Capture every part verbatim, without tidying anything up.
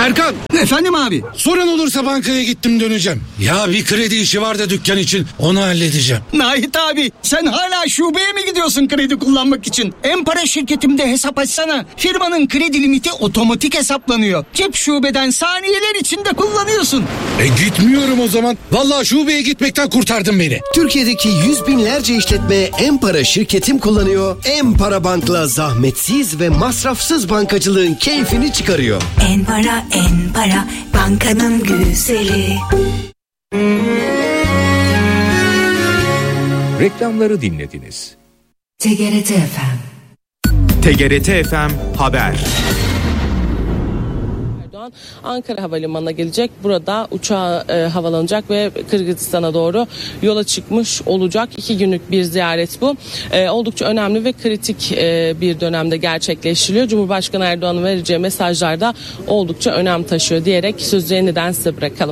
Erkan. Efendim abi. Sorun olursa bankaya gittim döneceğim. Ya bir kredi işi var da dükkan için, onu halledeceğim. Nahit abi, sen hala şubeye mi gidiyorsun kredi kullanmak için? En-Para şirketimde hesap açsana. Firmanın kredi limiti otomatik hesaplanıyor. Cep şubeden saniyeler içinde kullanıyorsun. E gitmiyorum o zaman. Vallahi şubeye gitmekten kurtardın beni. Türkiye'deki yüz binlerce işletme En-Para şirketim kullanıyor. En-Para Bank'la zahmetsiz ve masrafsız bankacılığın keyfini çıkarıyor. En-Para, En-Para, bankanın güzeli. Reklamları dinlediniz. T G R T F M. T G R T F M Haber. Ankara Havalimanı'na gelecek. Burada uçağı e, havalanacak ve Kırgızistan'a doğru yola çıkmış olacak. İki günlük bir ziyaret bu. E, oldukça önemli ve kritik e, bir dönemde gerçekleştiriliyor. Cumhurbaşkanı Erdoğan'ın vereceği mesajlar da oldukça önem taşıyor diyerek sözü yeniden size bırakalım.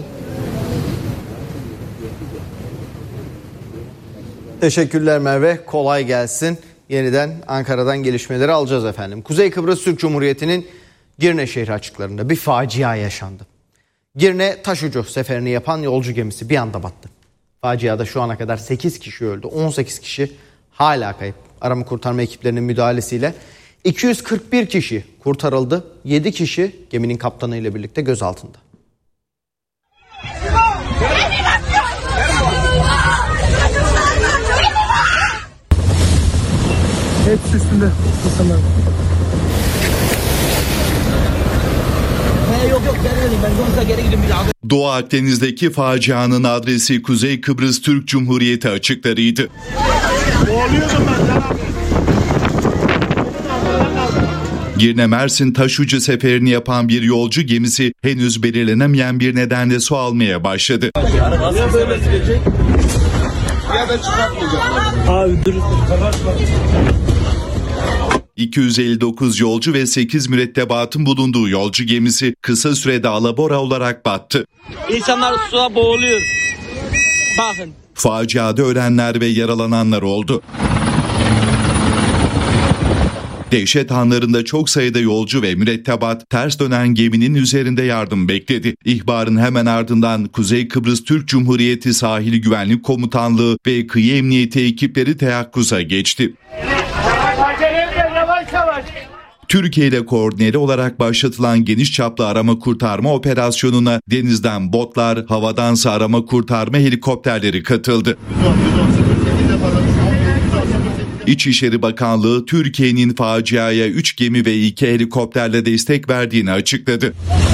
Teşekkürler Merve. Kolay gelsin. Yeniden Ankara'dan gelişmeleri alacağız efendim. Kuzey Kıbrıs Türk Cumhuriyeti'nin Girne şehri açıklarında bir facia yaşandı. Girne taşucu seferini yapan yolcu gemisi bir anda battı. Faciada şu ana kadar sekiz kişi öldü. on sekiz kişi hala kayıp. Arama kurtarma ekiplerinin müdahalesiyle iki yüz kırk bir kişi kurtarıldı. yedi kişi geminin kaptanı ile birlikte gözaltında. Hepsi üstünde insanlar. Yok yok gelmedim ben yoksa geri gidin bir daha. Doğu Akdeniz'deki facianın adresi Kuzey Kıbrıs Türk Cumhuriyeti açıklarıydı. Girne Mersin taşucu seferini yapan bir yolcu gemisi henüz belirlenemeyen bir nedenle su almaya başladı. Ya böyle gidecek ya da çıkartmayacak. Abi dur kapatma. iki yüz elli dokuz yolcu ve sekiz mürettebatın bulunduğu yolcu gemisi kısa sürede alabora olarak battı. İnsanlar suya boğuluyor. Bakın. Faciada ölenler ve yaralananlar oldu. Dehşet anlarında çok sayıda yolcu ve mürettebat ters dönen geminin üzerinde yardım bekledi. İhbarın hemen ardından Kuzey Kıbrıs Türk Cumhuriyeti Sahil Güvenlik Komutanlığı ve Kıyı Emniyeti ekipleri teyakkuza geçti. Türkiye ile koordineli olarak başlatılan geniş çaplı arama kurtarma operasyonuna denizden botlar, havadansa arama kurtarma helikopterleri katıldı. İçişleri Bakanlığı Türkiye'nin faciaya üç gemi ve iki helikopterle destek verdiğini açıkladı.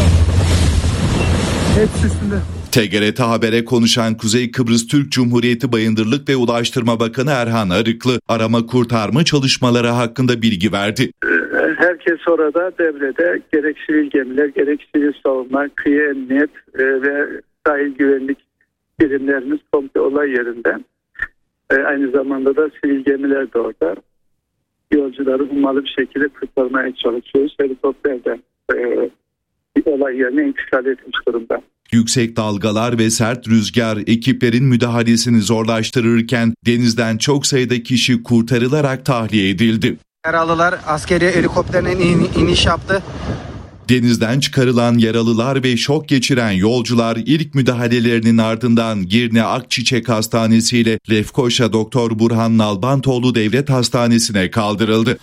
Hepsi üstünde. T G R T Haber'e konuşan Kuzey Kıbrıs Türk Cumhuriyeti Bayındırlık ve Ulaştırma Bakanı Erhan Arıklı arama kurtarma çalışmaları hakkında bilgi verdi. Herkes orada devrede, gerek sivil gemiler, gerek sivil savunma, kıyı emniyet ve sahil güvenlik birimlerimiz komple olay yerinde. Aynı zamanda da sivil gemiler de orada. Yolcuları hummalı bir şekilde kurtarmaya çalışıyoruz. Helikopter de e, olay yerine intikal etmiş durumda. Yüksek dalgalar ve sert rüzgar ekiplerin müdahalesini zorlaştırırken denizden çok sayıda kişi kurtarılarak tahliye edildi. Yaralılar askeri helikopterine in, iniş yaptı. Denizden çıkarılan yaralılar ve şok geçiren yolcular ilk müdahalelerinin ardından Girne Akçiçek Hastanesi ile Lefkoşa Doktor Burhan Nalbantoğlu Devlet Hastanesi'ne kaldırıldı.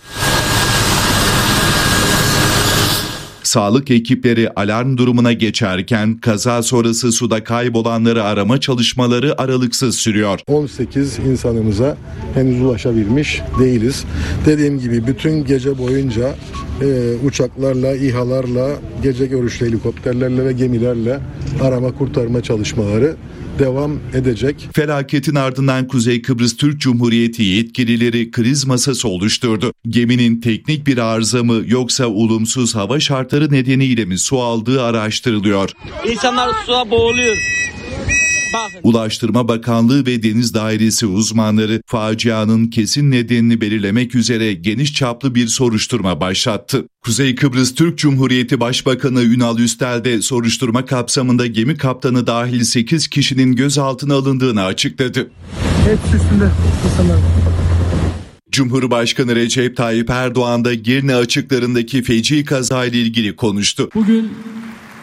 Sağlık ekipleri alarm durumuna geçerken kaza sonrası suda kaybolanları arama çalışmaları aralıksız sürüyor. on sekiz insanımıza henüz ulaşabilmiş değiliz. Dediğim gibi bütün gece boyunca e, uçaklarla, İHA'larla, gece görüşlü helikopterlerle ve gemilerle arama kurtarma çalışmaları devam edecek. Felaketin ardından Kuzey Kıbrıs Türk Cumhuriyeti yetkilileri kriz masası oluşturdu. Geminin teknik bir arıza mı yoksa olumsuz hava şartları nedeniyle mi su aldığı araştırılıyor. İnsanlar suya boğuluyor. Bakın. Ulaştırma Bakanlığı ve Deniz Dairesi uzmanları facianın kesin nedenini belirlemek üzere geniş çaplı bir soruşturma başlattı. Kuzey Kıbrıs Türk Cumhuriyeti Başbakanı Ünal Üstel de soruşturma kapsamında gemi kaptanı dahil sekiz kişinin gözaltına alındığını açıkladı. Hepsi üstünde insanlar. Cumhurbaşkanı Recep Tayyip Erdoğan da Girne açıklarındaki feci kazayla ilgili konuştu. Bugün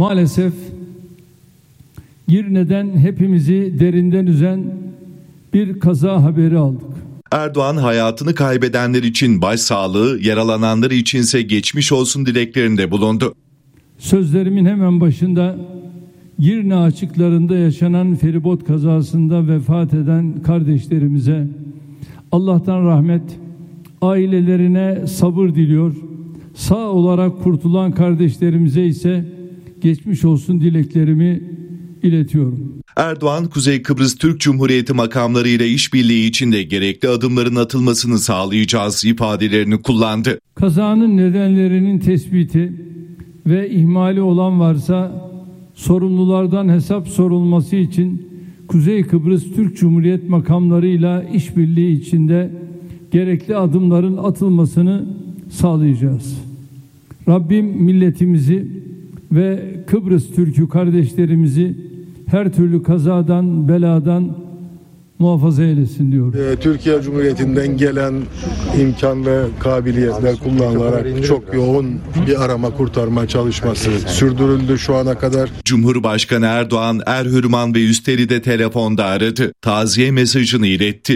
Maalesef Girne'den hepimizi derinden üzen bir kaza haberi aldık. Erdoğan hayatını kaybedenler için başsağlığı, yaralananlar içinse geçmiş olsun dileklerinde bulundu. Sözlerimin hemen başında Girne açıklarında yaşanan feribot kazasında vefat eden kardeşlerimize Allah'tan rahmet, ailelerine sabır diliyor. Sağ olarak kurtulan kardeşlerimize ise geçmiş olsun dileklerimi iletiyorum. Erdoğan, Kuzey Kıbrıs Türk Cumhuriyeti makamlarıyla işbirliği içinde gerekli adımların atılmasını sağlayacağız ifadelerini kullandı. Kazanın nedenlerinin tespiti ve ihmali olan varsa sorumlulardan hesap sorulması için Kuzey Kıbrıs Türk Cumhuriyet makamlarıyla işbirliği içinde gerekli adımların atılmasını sağlayacağız. Rabbim milletimizi ve Kıbrıs Türk'ü kardeşlerimizi her türlü kazadan, beladan muhafaza eylesin diyorum. Türkiye Cumhuriyeti'nden gelen imkan ve kabiliyetler kullanılarak çok yoğun bir arama kurtarma çalışması sürdürüldü şu ana kadar. Cumhurbaşkanı Erdoğan, Erhürman ve Üster'i de telefonda aradı. Taziye mesajını iletti.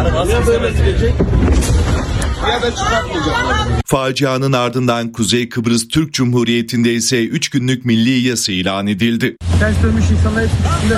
Facianın ardından Kuzey Kıbrıs Türk Cumhuriyeti'nde ise üç günlük milli yas ilan edildi. Ters dönmüş insanlar hepsi üstünde.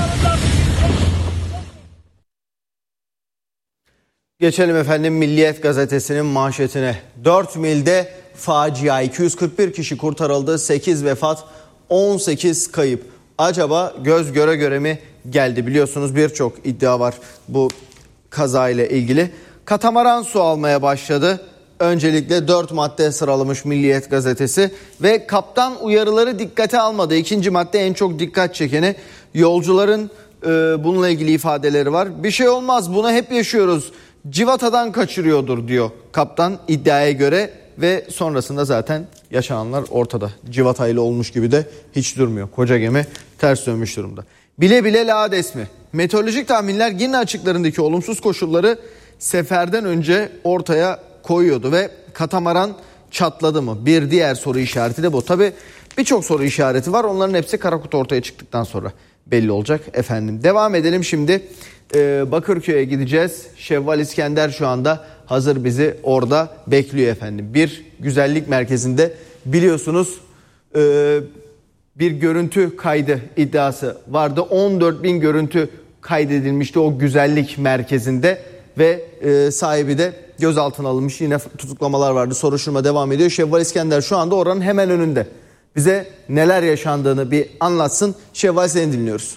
Geçelim efendim Milliyet gazetesinin manşetine. dört milde facia, iki yüz kırk bir kişi kurtarıldı, sekiz vefat, on sekiz kayıp. Acaba göz göre göre mi geldi? Biliyorsunuz birçok iddia var bu kazayla ilgili. Katamaran su almaya başladı. Öncelikle dört madde sıralamış Milliyet gazetesi ve kaptan uyarıları dikkate almadı. İkinci madde en çok dikkat çekeni. Yolcuların e, bununla ilgili ifadeleri var. Bir şey olmaz, bunu hep yaşıyoruz. Civatadan kaçırıyordur diyor kaptan iddiaya göre ve sonrasında zaten yaşananlar ortada. Civatayla olmuş gibi de hiç durmuyor. Koca gemi ters dönmüş durumda. Bile bile lades mi? Meteorolojik tahminler Girne açıklarındaki olumsuz koşulları seferden önce ortaya koyuyordu ve katamaran çatladı mı? Bir diğer soru işareti de bu. Tabii birçok soru işareti var. Onların hepsi kara kutu ortaya çıktıktan sonra belli olacak efendim. Devam edelim şimdi. Ee, Bakırköy'e gideceğiz. Şevval İskender şu anda hazır bizi orada bekliyor efendim. Bir güzellik merkezinde biliyorsunuz e, bir görüntü kaydı iddiası vardı. on dört bin görüntü kaydedilmişti o güzellik merkezinde ve e, sahibi de gözaltına alınmış. Yine tutuklamalar vardı. Soruşturma devam ediyor. Şevval İskender şu anda oranın hemen önünde. Bize neler yaşandığını bir anlatsın. Şevval, seni dinliyoruz.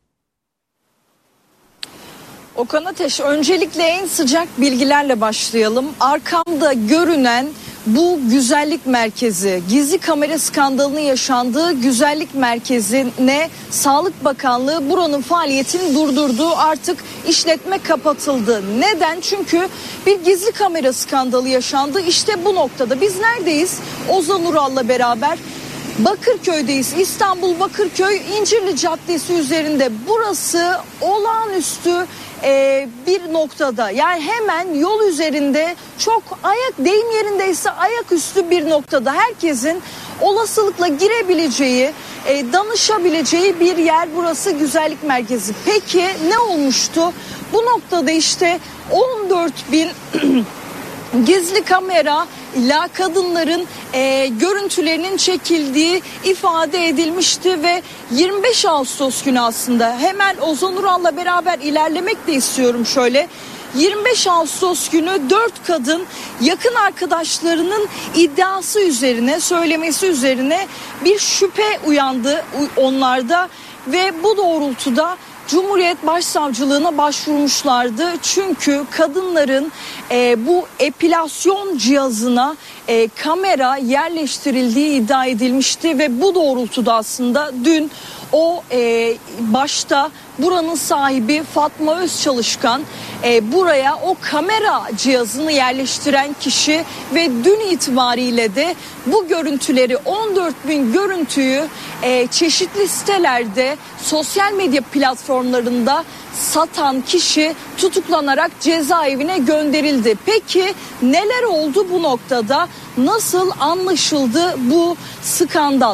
Okan Ateş, öncelikle en sıcak bilgilerle başlayalım. Arkamda görünen bu güzellik merkezi, gizli kamera skandalının yaşandığı güzellik merkezine Sağlık Bakanlığı buranın faaliyetini durdurdu. Artık işletme kapatıldı. Neden? Çünkü bir gizli kamera skandalı yaşandı. İşte bu noktada biz neredeyiz? Ozan Ural'la beraber Bakırköy'deyiz. İstanbul Bakırköy İncirli Caddesi üzerinde. Burası olağanüstü e, bir noktada. Yani hemen yol üzerinde, çok ayak deyim yerindeyse ayaküstü bir noktada. Herkesin olasılıkla girebileceği, e, danışabileceği bir yer burası, güzellik merkezi. Peki ne olmuştu? Bu noktada işte on dört bin gizli kamera ila kadınların e, görüntülerinin çekildiği ifade edilmişti ve yirmi beş Ağustos günü aslında hemen Ozan Ural'la beraber ilerlemek de istiyorum şöyle. yirmi beş Ağustos günü dört kadın yakın arkadaşlarının iddiası üzerine, söylemesi üzerine bir şüphe uyandı onlarda ve bu doğrultuda Cumhuriyet Başsavcılığına başvurmuşlardı. Çünkü kadınların e, bu epilasyon cihazına e, kamera yerleştirildiği iddia edilmişti ve bu doğrultuda aslında dün o e, başta buranın sahibi Fatma Özçalışkan e, buraya o kamera cihazını yerleştiren kişi ve dün itibariyle de bu görüntüleri, on dört bin görüntüyü e, çeşitli sitelerde, sosyal medya platformlarında satan kişi tutuklanarak cezaevine gönderildi. Peki neler oldu bu noktada? Nasıl anlaşıldı bu skandal?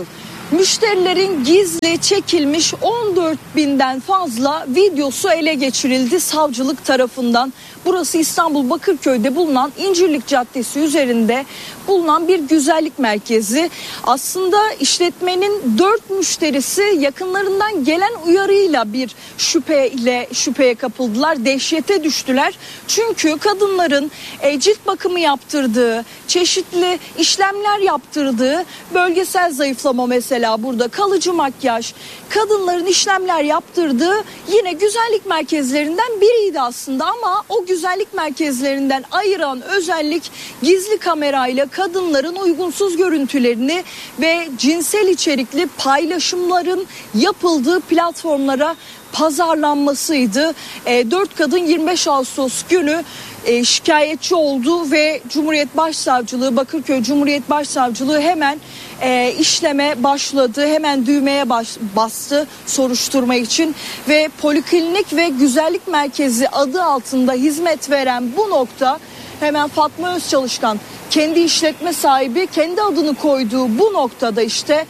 Müşterilerin gizli çekilmiş on dört binden fazla videosu ele geçirildi savcılık tarafından. Burası İstanbul Bakırköy'de bulunan İncirlik Caddesi üzerinde bulunan bir güzellik merkezi. Aslında işletmenin dört müşterisi yakınlarından gelen uyarıyla bir şüpheyle şüpheye kapıldılar, dehşete düştüler. Çünkü kadınların e, cilt bakımı yaptırdığı, çeşitli işlemler yaptırdığı, bölgesel zayıflama mesela burada, kalıcı makyaj, kadınların işlemler yaptırdığı yine güzellik merkezlerinden biriydi aslında. Ama o güzellik merkezlerinden ayıran özellik gizli kamerayla kadınların uygunsuz görüntülerini ve cinsel içerikli paylaşımların yapıldığı platformlara pazarlanmasıydı. E, dört kadın yirmi beş Ağustos günü e, şikayetçi oldu ve Cumhuriyet Başsavcılığı, Bakırköy Cumhuriyet Başsavcılığı hemen e, işleme başladı. Hemen düğmeye baş, bastı soruşturma için ve poliklinik ve güzellik merkezi adı altında hizmet veren bu nokta, hemen Fatma Özçalışkan kendi işletme sahibi, kendi adını koyduğu bu noktada işte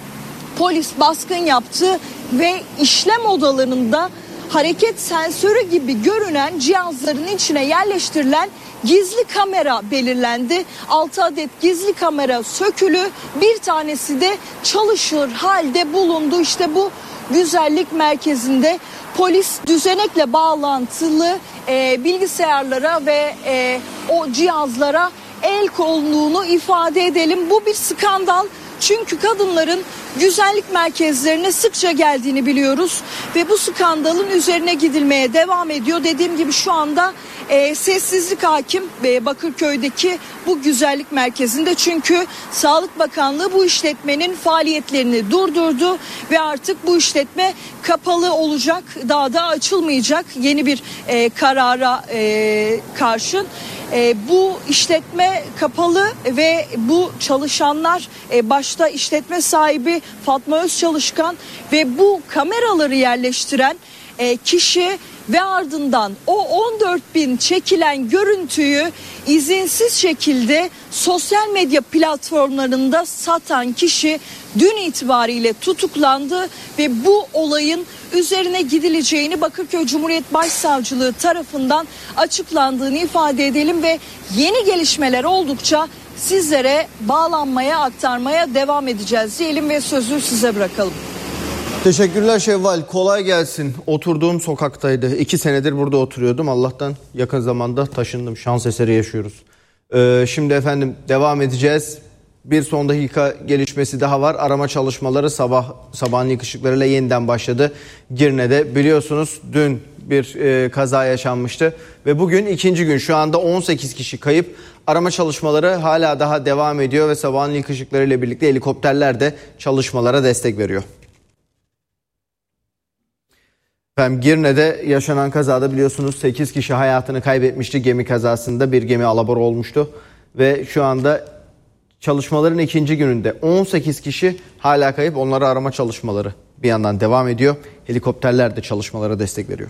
polis baskın yaptı ve işlem odalarında hareket sensörü gibi görünen cihazların içine yerleştirilen gizli kamera belirlendi. altı adet gizli kamera sökülü, bir tanesi de çalışır halde bulundu. İşte bu güzellik merkezinde polis düzenekle bağlantılı e, bilgisayarlara ve e, o cihazlara el konduğunu ifade edelim. Bu bir skandal. Çünkü kadınların güzellik merkezlerine sıkça geldiğini biliyoruz ve bu skandalın üzerine gidilmeye devam ediyor. Dediğim gibi şu anda e, sessizlik hakim e, Bakırköy'deki bu güzellik merkezinde, çünkü Sağlık Bakanlığı bu işletmenin faaliyetlerini durdurdu ve artık bu işletme kapalı olacak, daha da açılmayacak yeni bir e, karara e, karşın. E, bu işletme kapalı ve bu çalışanlar, e, başta işletme sahibi Fatma Özçalışkan ve bu kameraları yerleştiren e, kişi ve ardından o on dört bin çekilen görüntüyü izinsiz şekilde sosyal medya platformlarında satan kişi dün itibariyle tutuklandı ve bu olayın üzerine gidileceğini Bakırköy Cumhuriyet Başsavcılığı tarafından açıklandığını ifade edelim ve yeni gelişmeler oldukça sizlere bağlanmaya, aktarmaya devam edeceğiz diyelim ve sözü size bırakalım. Teşekkürler Şevval. Kolay gelsin. Oturduğum sokaktaydı. İki senedir burada oturuyordum. Allah'tan yakın zamanda taşındım. Şans eseri yaşıyoruz. Ee, şimdi efendim devam edeceğiz. Bir son dakika gelişmesi daha var. Arama çalışmaları sabah sabahın ilk ışıklarıyla yeniden başladı. Girne'de biliyorsunuz dün bir e, kaza yaşanmıştı. Ve bugün ikinci gün, şu anda on sekiz kişi kayıp. Arama çalışmaları hala daha devam ediyor ve sabahın ilk ışıklarıyla birlikte helikopterler de çalışmalara destek veriyor. Efendim Girne'de yaşanan kazada biliyorsunuz sekiz kişi hayatını kaybetmişti gemi kazasında. Bir gemi alabora olmuştu ve şu anda çalışmaların ikinci gününde on sekiz kişi hala kayıp. Onları arama çalışmaları bir yandan devam ediyor. Helikopterler de çalışmalara destek veriyor.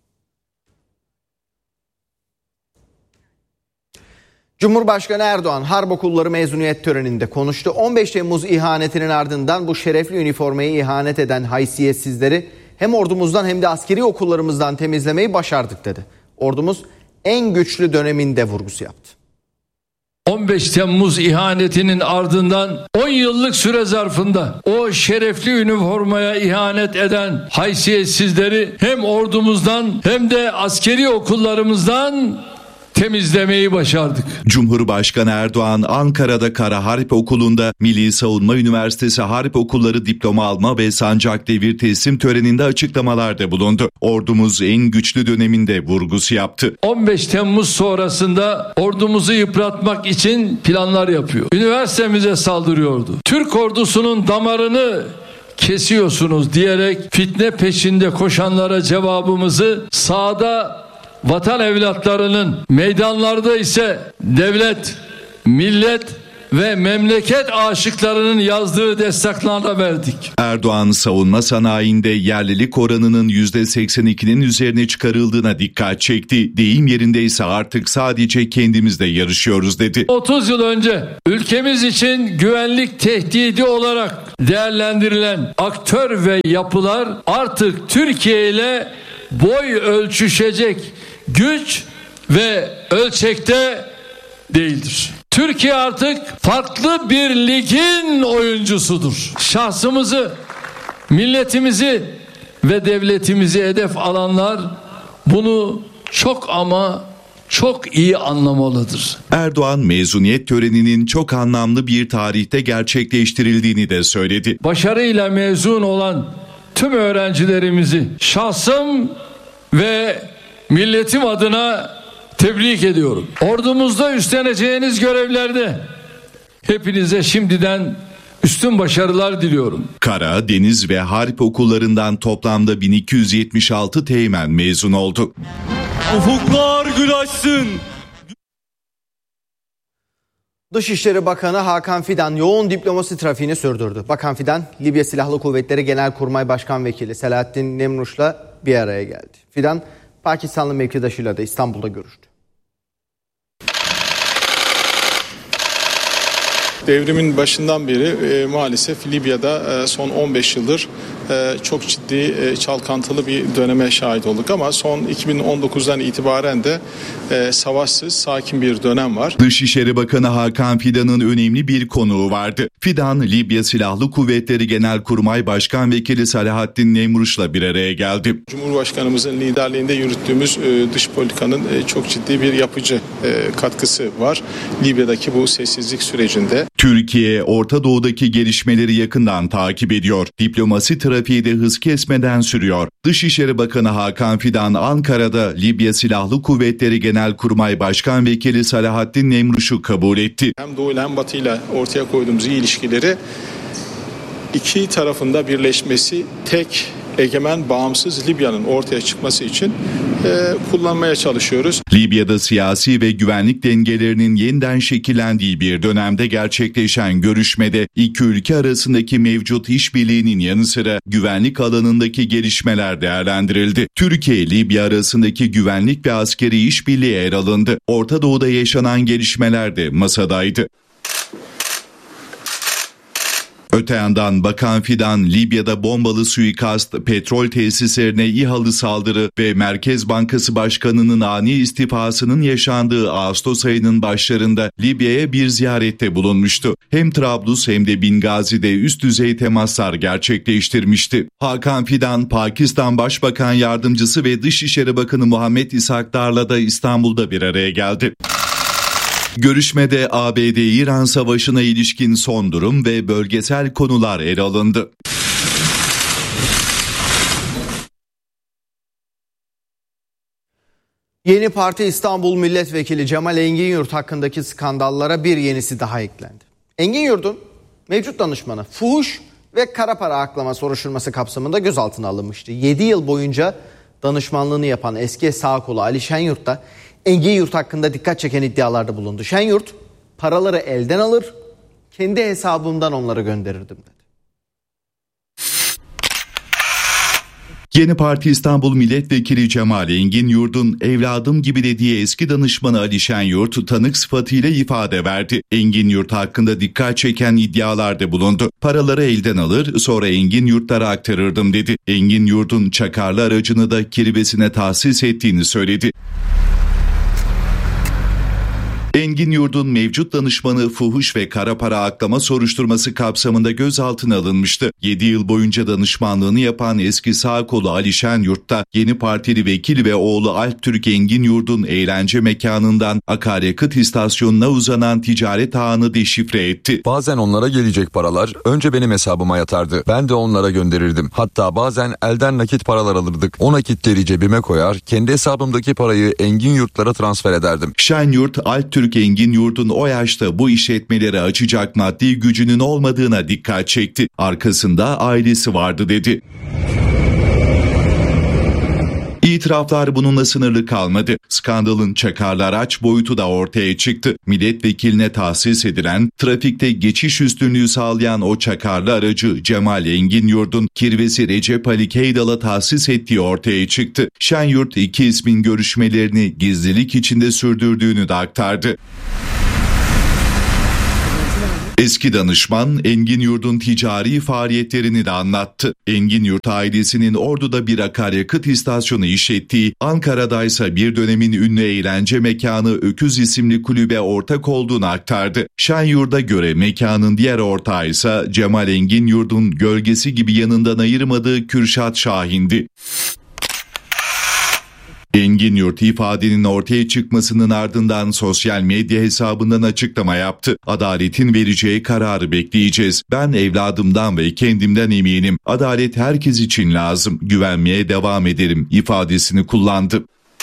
Cumhurbaşkanı Erdoğan Harp Okulları mezuniyet töreninde konuştu. on beş Temmuz ihanetinin ardından bu şerefli üniformayı ihanet eden haysiyetsizleri hem ordumuzdan hem de askeri okullarımızdan temizlemeyi başardık dedi. Ordumuz en güçlü döneminde vurgusu yaptı. on beş Temmuz ihanetinin ardından on yıllık süre zarfında o şerefli üniformaya ihanet eden haysiyetsizleri hem ordumuzdan hem de askeri okullarımızdan temizlemeyi başardık. Cumhurbaşkanı Erdoğan Ankara'da Kara Harp Okulu'nda Milli Savunma Üniversitesi Harp Okulları diploma alma ve sancak devir teslim töreninde açıklamalarda bulundu. Ordumuz en güçlü döneminde vurgusu yaptı. on beş Temmuz sonrasında ordumuzu yıpratmak için planlar yapıyor. Üniversitemize saldırıyordu. Türk ordusunun damarını kesiyorsunuz diyerek fitne peşinde koşanlara cevabımızı sahada vatan evlatlarının, meydanlarda ise devlet, millet ve memleket aşıklarının yazdığı destanlara verdik. Erdoğan savunma sanayinde yerlilik oranının yüzde seksen ikinin üzerine çıkarıldığına dikkat çekti. Deyim yerindeyse artık sadece kendimizle yarışıyoruz dedi. otuz yıl önce ülkemiz için güvenlik tehdidi olarak değerlendirilen aktör ve yapılar artık Türkiye ile boy ölçüşecek güç ve ölçekte değildir. Türkiye artık farklı bir ligin oyuncusudur. Şahsımızı, milletimizi ve devletimizi hedef alanlar bunu çok ama çok iyi anlamalıdır. Erdoğan mezuniyet töreninin çok anlamlı bir tarihte gerçekleştirildiğini de söyledi. Başarıyla mezun olan tüm öğrencilerimizi şahsım ve milletim adına tebrik ediyorum. Ordumuzda üstleneceğiniz görevlerde hepinize şimdiden üstün başarılar diliyorum. Kara, Deniz ve Harp okullarından toplamda bin iki yüz yetmiş altı teğmen mezun oldu. Ufuklar gül açsın. Dışişleri Bakanı Hakan Fidan yoğun diplomasi trafiğini sürdürdü. Bakan Fidan, Libya Silahlı Kuvvetleri Genelkurmay Başkan Vekili Selahattin Nemruş'la bir araya geldi. Fidan, Pakistanlı mevkidaşıyla da İstanbul'da görüştü. Devrimin başından beri e, maalesef Libya'da e, son on beş yıldır e, çok ciddi e, çalkantılı bir döneme şahit olduk ama son iki bin on dokuzdan itibaren de e, savaşsız, sakin bir dönem var. Dışişleri Bakanı Hakan Fidan'ın önemli bir konuğu vardı. Fidan, Libya Silahlı Kuvvetleri Genelkurmay Başkan Vekili Selahattin Nemruş'la bir araya geldi. Cumhurbaşkanımızın liderliğinde yürüttüğümüz e, dış politikanın e, çok ciddi bir yapıcı e, katkısı var Libya'daki bu sessizlik sürecinde. Türkiye, Orta Doğu'daki gelişmeleri yakından takip ediyor. Diplomasi trafiği de hız kesmeden sürüyor. Dışişleri Bakanı Hakan Fidan, Ankara'da Libya Silahlı Kuvvetleri Genelkurmay Başkan Vekili Selahattin Nemruş'u kabul etti. Hem Doğu ile hem Batı ile ortaya koyduğumuz iyi ilişkileri iki tarafında birleşmesi, tek egemen, bağımsız Libya'nın ortaya çıkması için e, kullanmaya çalışıyoruz. Libya'da siyasi ve güvenlik dengelerinin yeniden şekillendiği bir dönemde gerçekleşen görüşmede iki ülke arasındaki mevcut işbirliğinin yanı sıra güvenlik alanındaki gelişmeler değerlendirildi. Türkiye-Libya arasındaki güvenlik ve askeri işbirliği yer alındı. Orta Doğu'da yaşanan gelişmeler de masadaydı. Öte yandan Bakan Fidan, Libya'da bombalı suikast, petrol tesislerine İHA'lı saldırı ve Merkez Bankası Başkanı'nın ani istifasının yaşandığı Ağustos ayının başlarında Libya'ya bir ziyarette bulunmuştu. Hem Trablus hem de Bingazi'de üst düzey temaslar gerçekleştirmişti. Hakan Fidan, Pakistan Başbakan Yardımcısı ve Dışişleri Bakanı Muhammed İshakdar'la da İstanbul'da bir araya geldi. Görüşmede A B D-İran Savaşı'na ilişkin son durum ve bölgesel konular ele alındı. Yeni Parti İstanbul Milletvekili Cemal Enginyurt hakkındaki skandallara bir yenisi daha eklendi. Enginyurt'un mevcut danışmanı fuhuş ve kara para aklama soruşturması kapsamında gözaltına alınmıştı. yedi yıl boyunca danışmanlığını yapan eski sağ kolu Ali Şenyurt da Enginyurt hakkında dikkat çeken iddialarda bulundu. Şenyurt, paraları elden alır, kendi hesabımdan onlara gönderirdim dedi. Yeni Parti İstanbul Milletvekili Cemal Enginyurt'un evladım gibi dediği eski danışmanı Ali Şenyurt tanık sıfatıyla ifade verdi. Enginyurt hakkında dikkat çeken iddialarda bulundu. Paraları elden alır, sonra Enginyurt'lara aktarırdım dedi. Enginyurt'un çakarlı aracını da kirvesine tahsis ettiğini söyledi. Enginyurt'un mevcut danışmanı fuhuş ve kara para aklama soruşturması kapsamında gözaltına alınmıştı. yedi yıl boyunca danışmanlığını yapan eski sağ kolu Ali Şenyurt da Yeni Partili vekil ve oğlu Alptürk Enginyurt'un eğlence mekanından akaryakıt istasyonuna uzanan ticaret ağını deşifre etti. Bazen onlara gelecek paralar önce benim hesabıma yatardı. Ben de onlara gönderirdim. Hatta bazen elden nakit paralar alırdık. O nakitleri cebime koyar, kendi hesabımdaki parayı Enginyurt'lara transfer ederdim. Şenyurt, Alptürk Enginyurt'un o yaşta bu işletmeleri açacak maddi gücünün olmadığına dikkat çekti. Arkasında ailesi vardı dedi. İtiraflar bununla sınırlı kalmadı. Skandalın çakarlı araç boyutu da ortaya çıktı. Milletvekiline tahsis edilen, trafikte geçiş üstünlüğü sağlayan o çakarlı aracı Cemal Enginyurt'un kirvesi Recep Ali Keydal'a tahsis ettiği ortaya çıktı. Şenyurt iki ismin görüşmelerini gizlilik içinde sürdürdüğünü de aktardı. Eski danışman Enginyurt'un ticari faaliyetlerini de anlattı. Enginyurt ailesinin Ordu'da bir akaryakıt istasyonu işlettiği, Ankara'daysa bir dönemin ünlü eğlence mekanı Öküz isimli kulübe ortak olduğunu aktardı. Şenyurt'a göre mekanın diğer ortağı ise Cemal Enginyurt'un gölgesi gibi yanından ayırmadığı Kürşat Şahin'di. Enginyurt ifadenin ortaya çıkmasının ardından sosyal medya hesabından açıklama yaptı. Adaletin vereceği kararı bekleyeceğiz. Ben evladımdan ve kendimden eminim. Adalet herkes için lazım. Güvenmeye devam ederim ifadesini kullandı.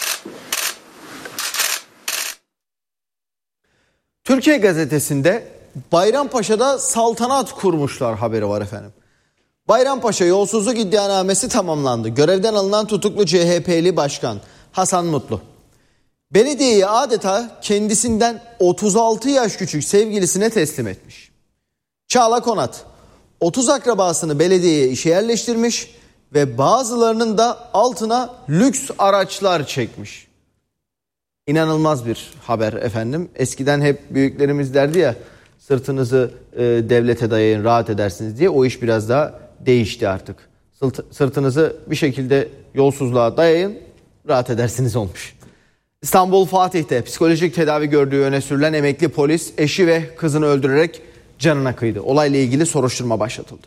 Türkiye Gazetesi'nde Bayrampaşa'da saltanat kurmuşlar haberi var efendim. Bayrampaşa yolsuzluk iddianamesi tamamlandı. Görevden alınan tutuklu C H P'li başkan Hasan Mutlu, belediyeyi adeta kendisinden otuz altı yaş küçük sevgilisine teslim etmiş. Çağla Konat, otuz akrabasını belediyeye işe yerleştirmiş ve bazılarının da altına lüks araçlar çekmiş. İnanılmaz bir haber efendim. Eskiden hep büyüklerimiz derdi ya, sırtınızı e, devlete dayayın rahat edersiniz diye. O iş biraz daha değişti artık. Sırt, sırtınızı bir şekilde yolsuzluğa dayayın, rahat edersiniz olmuş. İstanbul Fatih'te psikolojik tedavi gördüğü öne sürülen emekli polis eşi ve kızını öldürerek canına kıydı. Olayla ilgili soruşturma başlatıldı.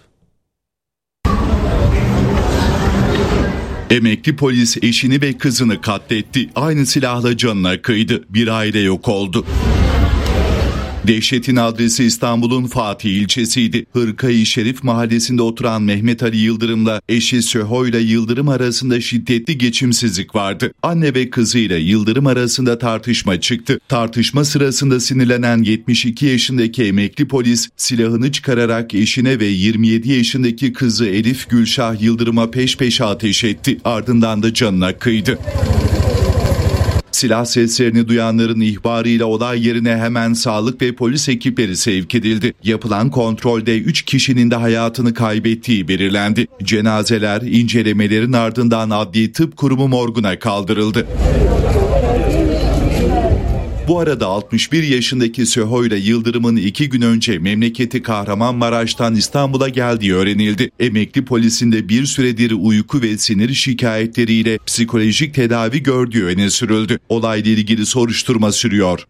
Emekli polis eşini ve kızını katletti. Aynı silahla canına kıydı. Bir aile yok oldu. Dehşetin adresi İstanbul'un Fatih ilçesiydi. Hırkayı Şerif mahallesinde oturan Mehmet Ali Yıldırım'la eşi Söhoyla Yıldırım arasında şiddetli geçimsizlik vardı. Anne ve kızıyla Yıldırım arasında tartışma çıktı. Tartışma sırasında sinirlenen yetmiş iki yaşındaki emekli polis silahını çıkararak eşine ve yirmi yedi yaşındaki kızı Elif Gülşah Yıldırım'a peş peşe ateş etti. Ardından da canına kıydı. Silah seslerini duyanların ihbarıyla olay yerine hemen sağlık ve polis ekipleri sevk edildi. Yapılan kontrolde üç kişinin de hayatını kaybettiği belirlendi. Cenazeler incelemelerin ardından Adli Tıp Kurumu morguna kaldırıldı. Bu arada altmış bir yaşındaki Söhoyla Yıldırım'ın iki gün önce memleketi Kahramanmaraş'tan İstanbul'a geldiği öğrenildi. Emekli polisin de bir süredir uyku ve sinir şikayetleriyle psikolojik tedavi gördüğü öne sürüldü. Olayla ilgili soruşturma sürüyor.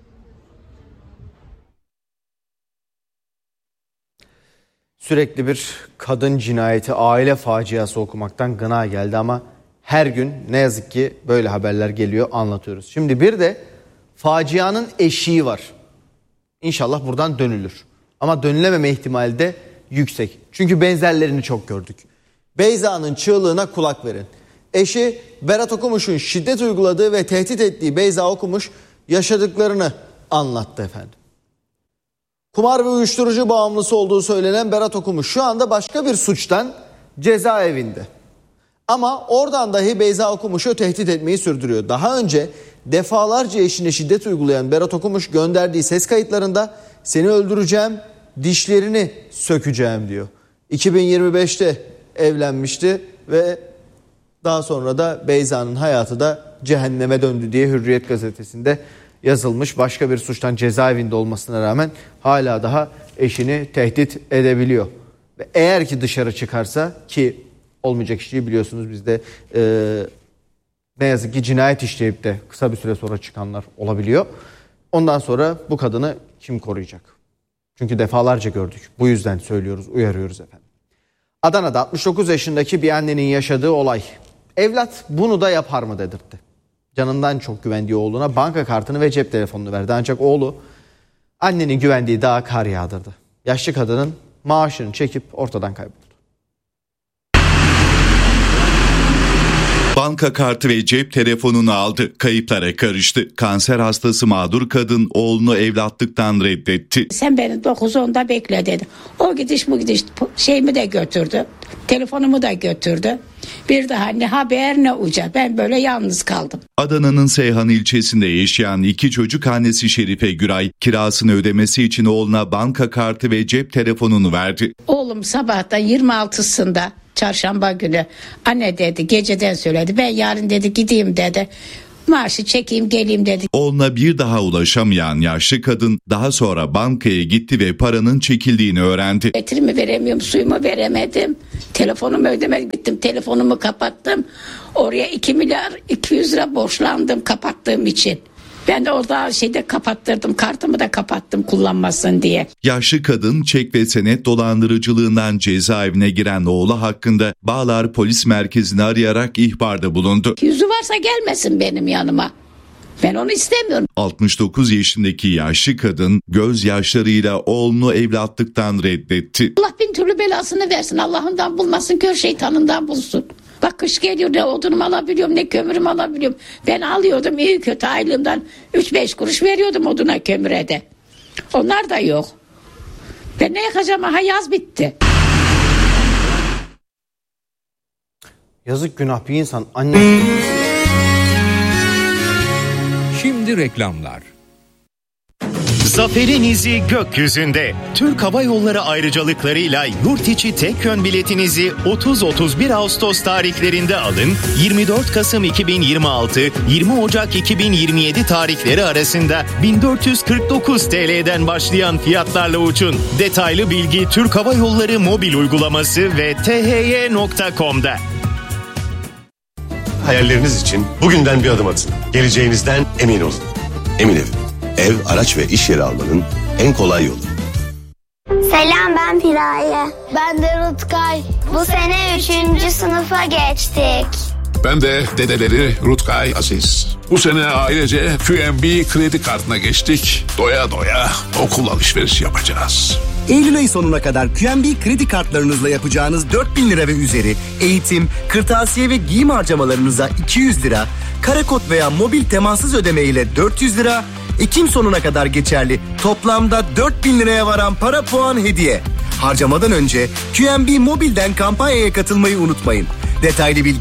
Sürekli bir kadın cinayeti, aile faciası okumaktan gına geldi ama her gün ne yazık ki böyle haberler geliyor, anlatıyoruz. Şimdi bir de facianın eşiği var. İnşallah buradan dönülür. Ama dönülememe ihtimali de yüksek. Çünkü benzerlerini çok gördük. Beyza'nın çığlığına kulak verin. Eşi Berat Okumuş'un şiddet uyguladığı ve tehdit ettiği Beyza Okumuş yaşadıklarını anlattı efendim. Kumar ve uyuşturucu bağımlısı olduğu söylenen Berat Okumuş şu anda başka bir suçtan cezaevinde. Ama oradan dahi Beyza Okumuş'u tehdit etmeyi sürdürüyor. Daha önce defalarca eşine şiddet uygulayan Berat Okumuş gönderdiği ses kayıtlarında seni öldüreceğim, dişlerini sökeceğim diyor. iki bin yirmi beşte evlenmişti ve daha sonra da Beyza'nın hayatı da cehenneme döndü diye Hürriyet gazetesinde yazılmış. Başka bir suçtan cezaevinde olmasına rağmen hala daha eşini tehdit edebiliyor. Ve eğer ki dışarı çıkarsa, ki olmayacak işi biliyorsunuz bizde e, ne yazık ki cinayet işleyip de kısa bir süre sonra çıkanlar olabiliyor. Ondan sonra bu kadını kim koruyacak? Çünkü defalarca gördük. Bu yüzden söylüyoruz, uyarıyoruz efendim. Adana'da altmış dokuz yaşındaki bir annenin yaşadığı olay. Evlat bunu da yapar mı dedirtti. Canından çok güvendiği oğluna banka kartını ve cep telefonunu verdi. Ancak oğlu annenin güvendiği dağa kar yağdırdı. Yaşlı kadının maaşını çekip ortadan kayboldu. Banka kartı ve cep telefonunu aldı. Kayıplara karıştı. Kanser hastası mağdur kadın oğlunu evlatlıktan reddetti. Sen beni dokuz onda bekle dedi. O gidiş bu gidiş şeyimi de götürdü. Telefonumu da götürdü. Bir daha ne haber ne uca. Ben böyle yalnız kaldım. Adana'nın Seyhan ilçesinde yaşayan iki çocuk annesi Şerife Güray kirasını ödemesi için oğluna banka kartı ve cep telefonunu verdi. Oğlum sabahtan yirmi altısında çarşamba günü anne dedi, geceden söyledi. Ben yarın dedi gideyim dedi. Maaşı çekeyim geleyim dedi. Oğluna bir daha ulaşamayan yaşlı kadın daha sonra bankaya gitti ve paranın çekildiğini öğrendi. Elektriğimi veremiyorum, suyumu veremedim. Telefonumu ödemedim, gittim telefonumu kapattım. Oraya iki milyar iki yüz lira borçlandım kapattığım için. Ben de orada şeyde kapattırdım, kartımı da kapattım kullanmasın diye. Yaşlı kadın çek ve senet dolandırıcılığından cezaevine giren oğlu hakkında Bağlar Polis Merkezi'ni arayarak ihbarda bulundu. Yüzü varsa gelmesin benim yanıma. Ben onu istemiyorum. altmış dokuz yaşındaki yaşlı kadın gözyaşlarıyla oğlunu evlatlıktan reddetti. Allah bin türlü belasını versin, Allah'ından bulmasın, kör şeytanından bulsun. Bak kış geliyor, ne odunumu alabiliyorum ne kömürümü alabiliyorum. Ben alıyordum iyi kötü aylığımdan üç beş kuruş veriyordum oduna kömüre de. Onlar da yok. Ben ne yakacağım, aha yaz bitti. Yazık günah bir insan anne. Şimdi reklamlar. Zaferin izi gökyüzünde. Türk Hava Yolları ayrıcalıklarıyla yurt içi tek yön biletinizi otuz otuz bir Ağustos tarihlerinde alın. yirmi dört Kasım iki bin yirmi altı yirmi Ocak iki bin yirmi yedi tarihleri arasında bin dört yüz kırk dokuz T L'den başlayan fiyatlarla uçun. Detaylı bilgi Türk Hava Yolları mobil uygulaması ve t h y nokta com'da. Hayalleriniz için bugünden bir adım atın. Geleceğinizden emin olun. Emin Ev. Ev, araç ve iş yeri almanın en kolay yolu. Selam, ben Piraye. Ben de Rutkay. Bu sene üçüncü sınıfa geçtik. Ben de dedeleri Rutkay Aziz. Bu sene ailece Q N B kredi kartına geçtik. Doya doya okul alışverişi yapacağız. Eylül ayı sonuna kadar Q N B kredi kartlarınızla yapacağınız dört bin lira ve üzeri eğitim, kırtasiye ve giyim harcamalarınıza iki yüz lira, karakod veya mobil temassız ödeme ile dört yüz lira, Ekim sonuna kadar geçerli toplamda dört bin liraya varan para puan hediye. Harcamadan önce Q N B Mobil'den kampanyaya katılmayı unutmayın. Detaylı bilgi